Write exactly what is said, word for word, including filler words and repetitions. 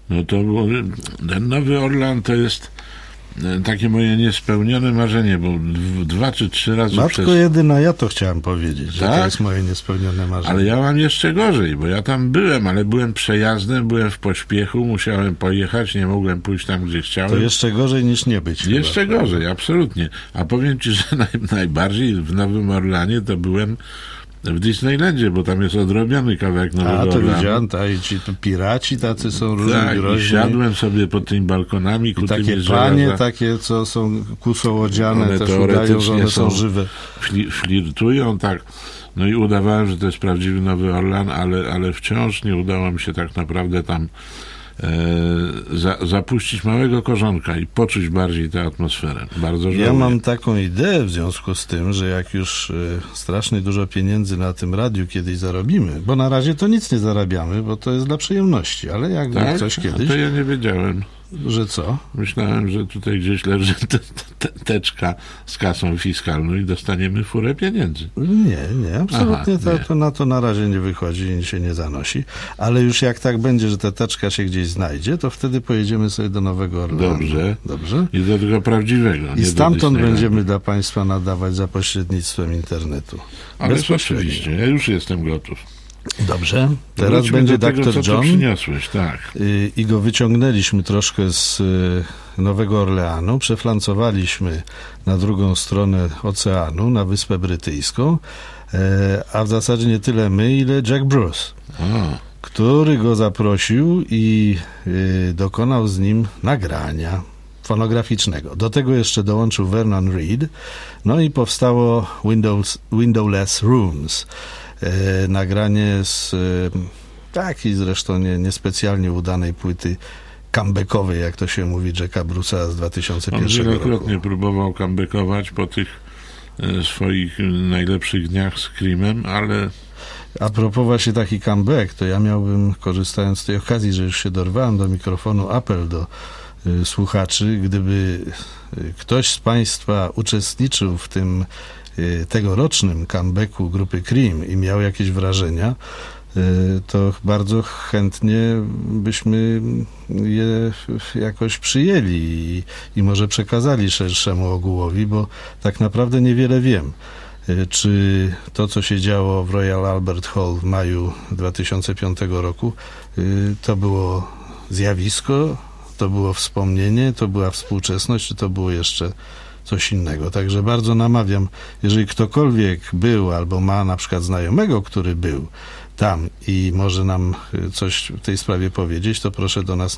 No to było, ten Nowy Orlean to jest takie moje niespełnione marzenie, bo dwa czy trzy razy Matko przez... jedyna, ja to chciałem powiedzieć, że Tak? to jest moje niespełnione marzenie. Ale ja mam jeszcze gorzej, bo ja tam byłem, ale byłem przejazdem, byłem w pośpiechu, musiałem pojechać, nie mogłem pójść tam, gdzie chciałem. To jeszcze gorzej niż nie być. Jeszcze chyba, gorzej, absolutnie. A powiem ci, że naj, najbardziej w Nowym Orleanie to byłem w Disneylandzie, bo tam jest odrobiony kawałek Nowego A, to Orleanu. widziałem, ta, i ci tu piraci tacy są różni, Tak, i groźni. siadłem sobie pod tymi balkonami, I kutymi takie z panie, żelaza. takie, co są kusołodziane, One też udają, że one są, są żywe. Fli, flirtują, tak. No i udawałem, że to jest prawdziwy Nowy Orlean, ale, ale wciąż nie udało mi się tak naprawdę tam e, za, zapuścić małego korzonka i poczuć bardziej tę atmosferę. Bardzo żałuję. Ja mam taką ideę w związku z tym, że jak już y, strasznie dużo pieniędzy na tym radiu kiedyś zarobimy, bo na razie to nic nie zarabiamy, bo to jest dla przyjemności, ale jak Tak? coś A kiedyś, to ja nie wiedziałem. że co? Myślałem, że tutaj gdzieś leży te, te, teczka z kasą fiskalną i dostaniemy furę pieniędzy. Nie, nie, absolutnie. Aha, to, nie. to na to na razie nie wychodzi i się nie zanosi, ale już jak tak będzie, że ta teczka się gdzieś znajdzie, to wtedy pojedziemy sobie do Nowego Orleanu. Dobrze. Dobrze? I do tego prawdziwego. I nie do stamtąd Disneylandu. będziemy dla Państwa nadawać za pośrednictwem internetu. Ależ Bezpośrednio. oczywiście, ja już jestem gotów. Dobrze. Teraz Wróćmy będzie do tego, doktor co John. ty przyniosłeś, tak. Y, I go wyciągnęliśmy troszkę z y, Nowego Orleanu, przeflancowaliśmy na drugą stronę oceanu, na Wyspę Brytyjską, e, a w zasadzie nie tyle my, ile Jack Bruce, A, który go zaprosił i y, dokonał z nim nagrania fonograficznego. Do tego jeszcze dołączył Vernon Reid, no i powstało Windows, Windowless Rooms. E, nagranie z e, takiej zresztą nie, niespecjalnie udanej płyty comebackowej, jak to się mówi, Jacka Bruce'a z dwa tysiące on pierwszego roku. wielokrotnie próbował comebackować po tych e, swoich najlepszych dniach z Creamem, ale A propos właśnie taki comeback, to ja miałbym, korzystając z tej okazji, że już się dorwałem do mikrofonu, apel do y, słuchaczy, gdyby y, ktoś z Państwa uczestniczył w tym y, tegorocznym comebacku grupy Cream i miał jakieś wrażenia, y, to bardzo chętnie byśmy je jakoś przyjęli i, i może przekazali szerszemu ogółowi, bo tak naprawdę niewiele wiem. Czy to, co się działo w Royal Albert Hall w maju dwa tysiące piątego roku, to było zjawisko, to było wspomnienie, to była współczesność, czy to było jeszcze coś innego. Także bardzo namawiam, jeżeli ktokolwiek był albo ma na przykład znajomego, który był tam i może nam coś w tej sprawie powiedzieć, to proszę do nas